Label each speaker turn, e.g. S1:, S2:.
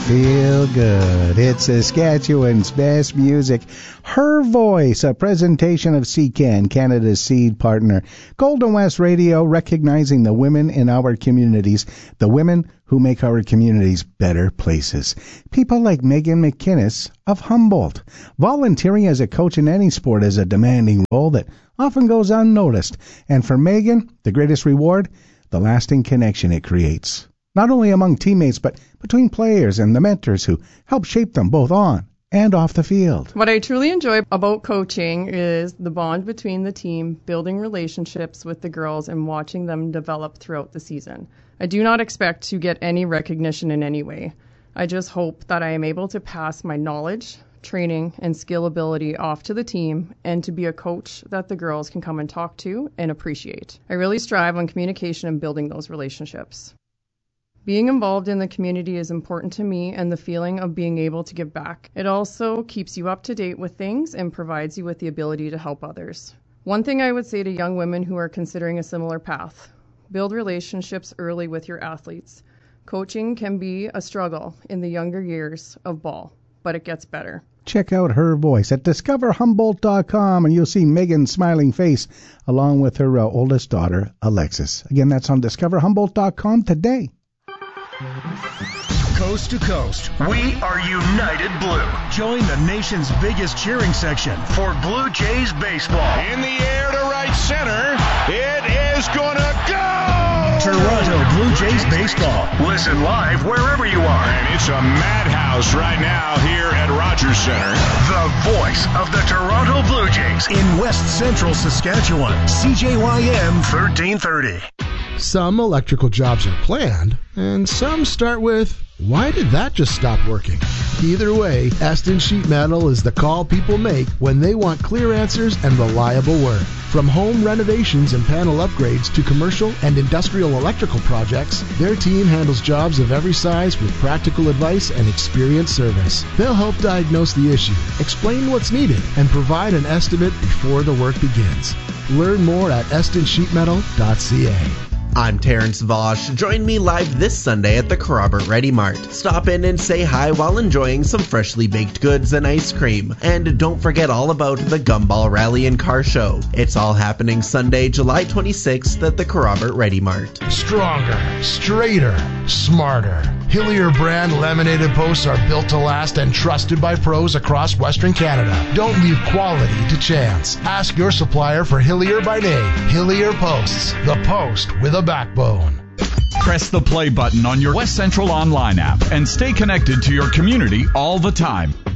S1: Feel good. It's Saskatchewan's best music. Her Voice, a presentation of CCAN, Canada's seed partner. Golden West Radio, recognizing the women in our communities, the women who make our communities better places. People like Megan McInnes of Humboldt. Volunteering as a coach in any sport is a demanding role that often goes unnoticed. And for Megan, the greatest reward, the lasting connection it creates. Not only among teammates, but between players and the mentors who help shape them both on and off the field.
S2: What I truly enjoy about coaching is the bond between the team, building relationships with the girls, and watching them develop throughout the season. I do not expect to get any recognition in any way. I just hope that I am able to pass my knowledge, training, and skill ability off to the team and to be a coach that the girls can come and talk to and appreciate. I really strive on communication and building those relationships. Being involved in the community is important to me and the feeling of being able to give back. It also keeps you up to date with things and provides you with the ability to help others. One thing I would say to young women who are considering a similar path, build relationships early with your athletes. Coaching can be a struggle in the younger years of ball, but it gets better.
S1: Check out Her Voice at discoverhumboldt.com and you'll see Megan's smiling face along with her oldest daughter, Alexis. Again, that's on discoverhumboldt.com today.
S3: Coast to coast, we are United Blue. Join the nation's biggest cheering section for Blue Jays baseball.
S4: In the air to right center, it is gonna go!
S3: Toronto Blue Jays baseball. Listen live wherever you are.
S4: And it's a madhouse right now here at Rogers Center.
S3: The voice of the Toronto Blue Jays in West Central Saskatchewan. CJYM 1330.
S5: Some electrical jobs are planned, and some start with, why did that just stop working? Either way, Eston Sheet Metal is the call people make when they want clear answers and reliable work. From home renovations and panel upgrades to commercial and industrial electrical projects, their team handles jobs of every size with practical advice and experienced service. They'll help diagnose the issue, explain what's needed, and provide an estimate before the work begins. Learn more at estonsheetmetal.ca.
S6: I'm Terrence Vosh. Join me live this Sunday at the Robert Ready Mart. Stop in and say hi while enjoying some freshly baked goods and ice cream. And don't forget all about the Gumball Rally and Car Show. It's all happening Sunday, July 26th at the Robert Ready Mart.
S7: Stronger, straighter, smarter. Hillier brand laminated posts are built to last and trusted by pros across Western Canada. Don't leave quality to chance. Ask your supplier for Hillier by name. Hillier Posts, the post with a backbone.
S8: Press the play button on your West Central online app and stay connected to your community all the time.